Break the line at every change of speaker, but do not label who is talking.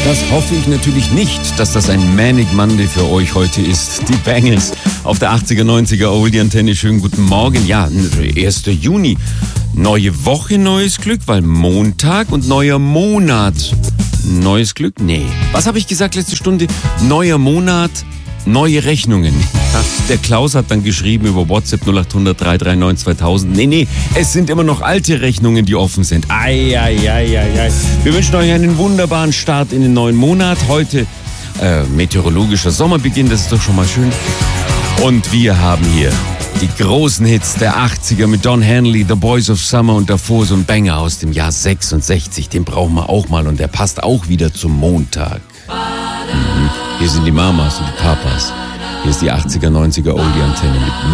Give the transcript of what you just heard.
Das hoffe ich natürlich nicht, dass das ein Manic Monday für euch heute ist. Die Bangles auf der 80er, 90er Oldie-Antenne. Schönen guten Morgen. Ja, 1. Juni. Neue Woche, neues Glück, weil Montag und neuer Monat. Neues Glück? Nee. Was habe ich gesagt letzte Stunde? Neuer Monat, neue Rechnungen. Der Klaus hat dann geschrieben über WhatsApp 0800 339 2000. Nee, es sind immer noch alte Rechnungen, die offen sind. Ei. Wir wünschen euch einen wunderbaren Start in den neuen Monat. Heute meteorologischer Sommerbeginn, das ist doch schon mal schön. Und wir haben hier die großen Hits der 80er mit Don Henley, The Boys of Summer und davor so ein Banger aus dem Jahr 66. Den brauchen wir auch mal und der passt auch wieder zum Montag. Hier sind die Mamas und die Papas. Hier ist die 80er, 90er Oldie-Antenne mit